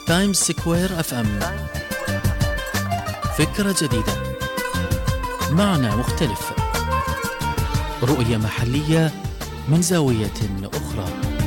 تايمز سكوير اف ام، فكرة جديدة، معنى مختلف، رؤية محلية من زاوية أخرى.